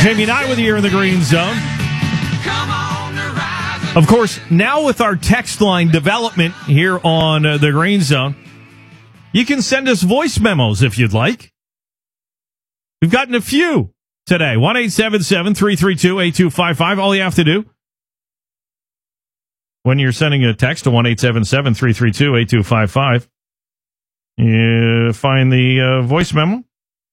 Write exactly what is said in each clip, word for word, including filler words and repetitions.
Jamie Knight with you here in the Green Zone. Of course, now with our text line development here on uh, the Green Zone, you can send us voice memos if you'd like. We've gotten a few today. one eight seven seven, three three two, eight two five five. All you have to do when you're sending a text to one eight seven seven, three three two, eight two five five, you find the uh, voice memo.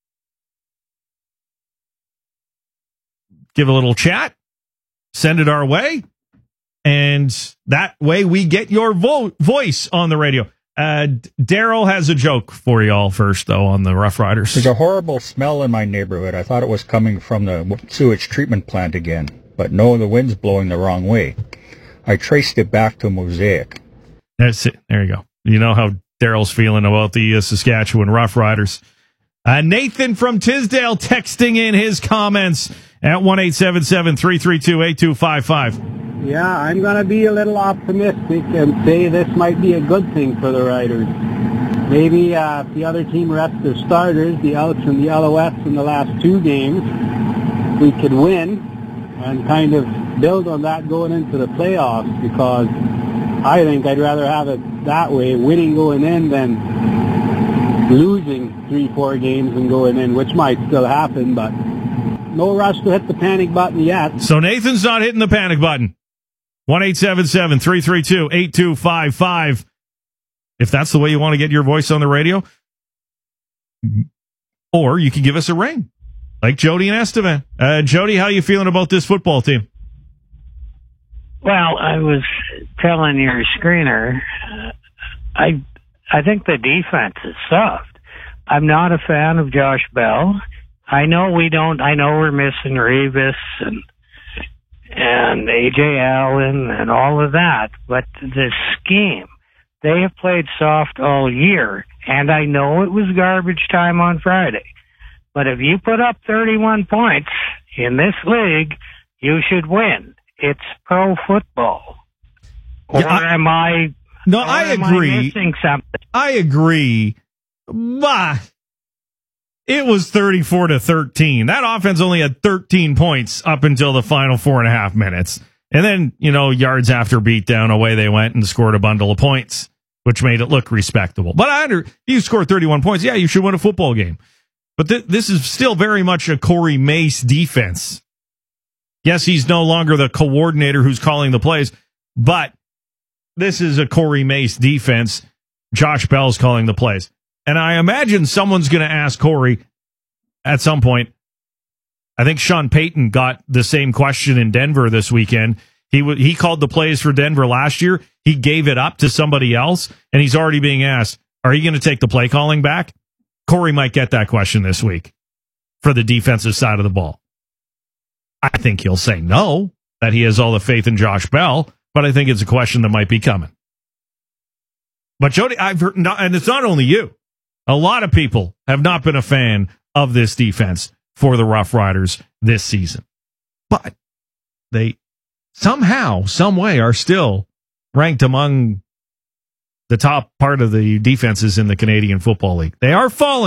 Give a little chat. Send it our way. And that way we get your vo- voice on the radio. Uh, Daryl has a joke for you all first, though, on the Rough Riders. There's a horrible smell in my neighborhood. I thought it was coming from the sewage treatment plant again. But no, the wind's blowing the wrong way. I traced it back to Mosaic. That's it. There you go. You know how Daryl's feeling about the uh, Saskatchewan Rough Riders. Uh, Nathan from Tisdale texting in his comments at one eight seven seven, three three two, eight two five five. Yeah, I'm going to be a little optimistic and say this might be a good thing for the Riders. Maybe uh, if the other team rests their starters, the Elks and the L O S in the last two games, we could win and kind of build on that going into the playoffs, because I think I'd rather have it that way, winning going in than losing three, four games and going in, which might still happen, but no rush to hit the panic button yet. So Nathan's not hitting the panic button. one eight seven seven, three three two, eight two five five. If that's the way you want to get your voice on the radio. Or you can give us a ring, like Jody and Estevan. Uh, Jody, how are you feeling about this football team? Well, I was telling your screener, uh, I I think the defense is soft. I'm not a fan of Josh Bell. I know we don't, I know we're missing Revis and and A J Allen and all of that, but the scheme, they have played soft all year, and I know it was garbage time on Friday, but if you put up thirty-one points in this league, you should win. It's pro football. Or yeah, I, am I... No, I agree. I missing something? I agree. Bah. It was thirty-four to thirteen. That offense only had thirteen points up until the final four and a half minutes. And then, you know, yards after beatdown, away they went and scored a bundle of points, which made it look respectable. But I under, you scored thirty-one points. Yeah, you should win a football game. But th- this is still very much a Corey Mace defense. Yes, he's no longer the coordinator who's calling the plays, but this is a Corey Mace defense. Josh Bell's calling the plays. And I imagine someone's going to ask Corey at some point. I think Sean Payton got the same question in Denver this weekend. He w- he called the plays for Denver last year. He gave it up to somebody else, and he's already being asked, are you going to take the play calling back? Corey might get that question this week for the defensive side of the ball. I think he'll say no, that he has all the faith in Josh Bell, but I think it's a question that might be coming. But Jody, I've heard, not, and it's not only you. A lot of people have not been a fan of this defense for the Rough Riders this season. But they somehow, some way, are still ranked among the top part of the defenses in the Canadian Football League. They are falling.